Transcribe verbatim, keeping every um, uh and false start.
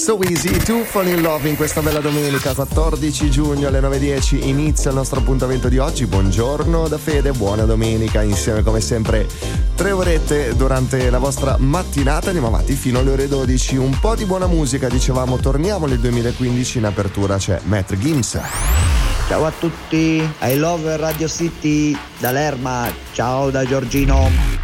So Easy to Fall in Love in questa bella domenica quattordici giugno alle nove e dieci inizia il nostro appuntamento di oggi. Buongiorno da Fede, buona domenica, insieme come sempre tre orette durante la vostra mattinata, andiamo avanti fino alle ore dodici. Un po' di buona musica, dicevamo, torniamo nel duemilaquindici, in apertura c'è Matt Gims. Ciao a tutti, I love Radio City da Lerma, ciao da Giorgino.